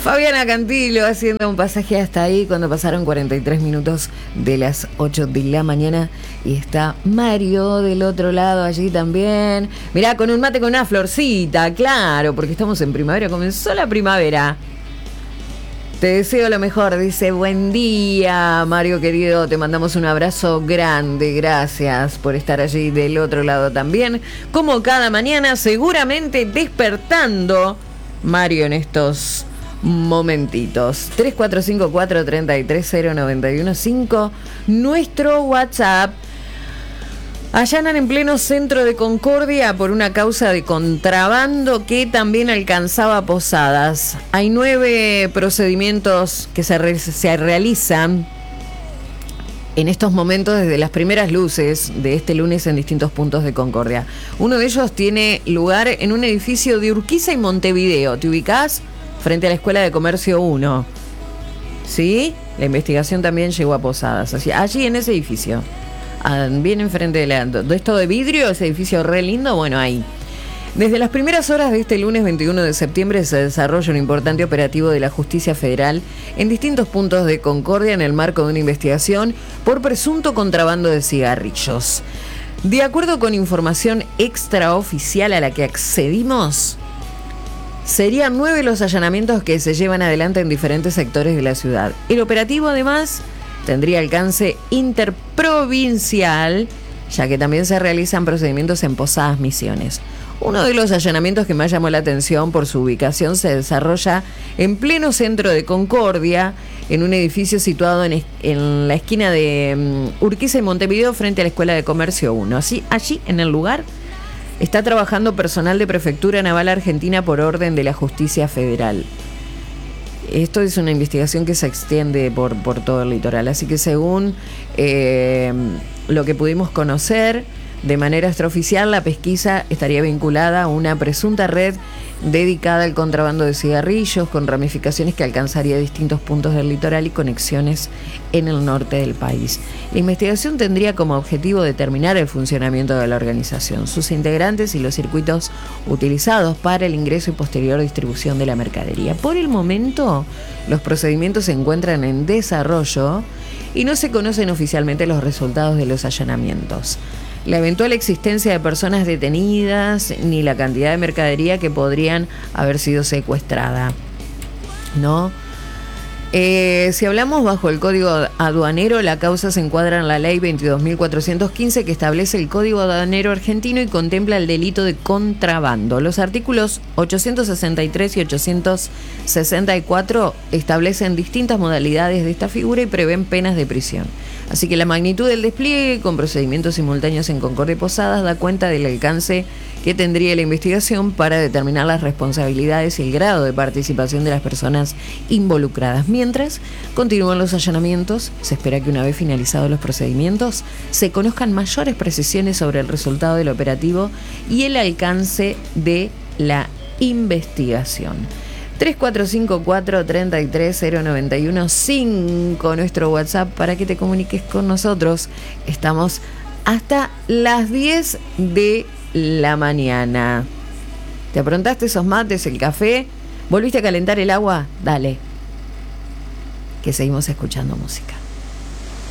Fabiana Cantilo haciendo un pasaje hasta ahí cuando pasaron 43 minutos de las 8 de la mañana. Y está Mario del otro lado allí también. Mirá, con un mate con una florcita, claro, porque estamos en primavera, comenzó la primavera. Te deseo lo mejor, dice, buen día, Mario querido, te mandamos un abrazo grande, gracias por estar allí del otro lado también, como cada mañana, seguramente despertando, Mario, en estos momentitos. 3454-330915, nuestro WhatsApp. Allanan en pleno centro de Concordia por una causa de contrabando que también alcanzaba Posadas. Hay 9 procedimientos que se realizan en estos momentos desde las primeras luces de este lunes en distintos puntos de Concordia. Uno de ellos tiene lugar en un edificio de Urquiza y Montevideo. ¿Te ubicás? Frente a la Escuela de Comercio 1. ¿Sí? La investigación también llegó a Posadas. Allí en ese edificio. Bien enfrente de esto de vidrio, ese edificio re lindo, bueno, ahí. Desde las primeras horas de este lunes 21 de septiembre se desarrolla un importante operativo de la Justicia Federal en distintos puntos de Concordia en el marco de una investigación por presunto contrabando de cigarrillos. De acuerdo con información extraoficial a la que accedimos, serían 9 los allanamientos que se llevan adelante en diferentes sectores de la ciudad. El operativo, además, tendría alcance interprovincial, ya que también se realizan procedimientos en Posadas Misiones. Uno de los allanamientos que más llamó la atención por su ubicación se desarrolla en pleno centro de Concordia, en un edificio situado en la esquina de Urquiza y Montevideo, frente a la Escuela de Comercio 1. Allí, en el lugar, está trabajando personal de Prefectura Naval Argentina por orden de la Justicia Federal. Esto es una investigación que se extiende por todo el litoral, así que según lo que pudimos conocer de manera extraoficial, la pesquisa estaría vinculada a una presunta red dedicada al contrabando de cigarrillos, con ramificaciones que alcanzaría distintos puntos del litoral y conexiones en el norte del país. La investigación tendría como objetivo determinar el funcionamiento de la organización, sus integrantes y los circuitos utilizados para el ingreso y posterior distribución de la mercadería. Por el momento, los procedimientos se encuentran en desarrollo y no se conocen oficialmente los resultados de los allanamientos. La eventual existencia de personas detenidas ni la cantidad de mercadería que podrían haber sido secuestrada, ¿no? Si hablamos bajo el Código Aduanero, la causa se encuadra en la Ley 22.415, que establece el Código Aduanero argentino y contempla el delito de contrabando. Los artículos 863 y 864 establecen distintas modalidades de esta figura y prevén penas de prisión. Así que la magnitud del despliegue con procedimientos simultáneos en Concordia y Posadas da cuenta del alcance que tendría la investigación para determinar las responsabilidades y el grado de participación de las personas involucradas. Mientras continúan los allanamientos, se espera que una vez finalizados los procedimientos se conozcan mayores precisiones sobre el resultado del operativo y el alcance de la investigación. 3454-330915, nuestro WhatsApp para que te comuniques con nosotros. Estamos hasta las 10 de la mañana. ¿Te aprontaste esos mates, el café? ¿Volviste a calentar el agua? Dale, que seguimos escuchando música.